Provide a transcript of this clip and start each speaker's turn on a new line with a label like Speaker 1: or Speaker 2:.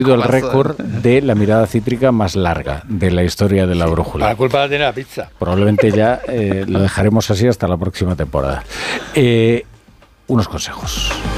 Speaker 1: el récord de la mirada cítrica más larga de la historia de la brújula.
Speaker 2: La culpa la tiene la pizza.
Speaker 1: Probablemente ya lo dejaremos así hasta la próxima temporada. Unos consejos.